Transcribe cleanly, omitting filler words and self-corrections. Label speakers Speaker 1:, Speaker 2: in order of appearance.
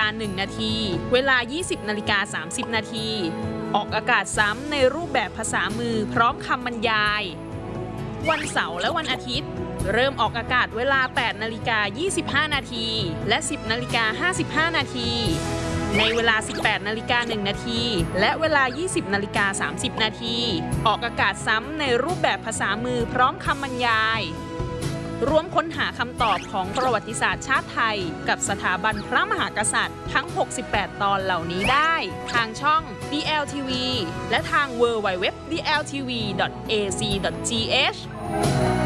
Speaker 1: 1 นาที เวลา 20 นาฬิกา 30 นาที ออกอากาศซ้ำในรูปแบบภาษามือพร้อมคำบรรยาย วันเสาร์และวันอาทิตย์เริ่มออกอากาศเวลา 8 นาฬิกา 25 นาที และ 10 นาฬิกา 55 นาที ในเวลา 18 นาฬิกา 1 นาที และเวลา 20 นาฬิกา 30 นาที ออกอากาศซ้ำในรูปแบบภาษามือพร้อมคำบรรยายร่วมค้นหาคำตอบของประวัติศาสตร์ชาติไทยกับสถาบันพระมหากษัตริย์ทั้ง 68 ตอนเหล่านี้ได้ทางช่อง DLTV และทาง www.dltv.ac.th